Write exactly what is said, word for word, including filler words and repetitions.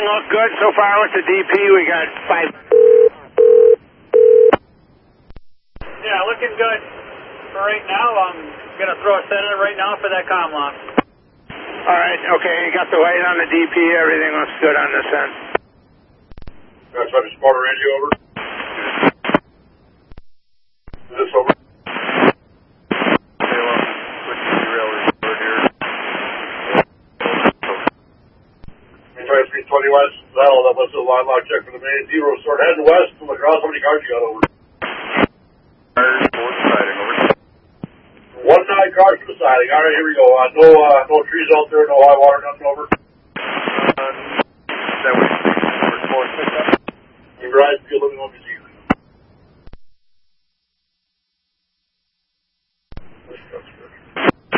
look good so far with the D P. We got five. Yeah, looking good for right now. I'm going to throw a center right now for that comm lock. All right, okay, you got the weight on the D P. Everything looks good on this end. Guys, try to spotter radio over. Is this over? three twenty west, saddle, that was the line lock check for the main. Zero, start heading west to lacrosse. How many cars you got over? One nine cars for the siding. All right, here we go. Uh, no, uh, no trees out there, no high water, nothing over. Uh, that way, you guys feel living on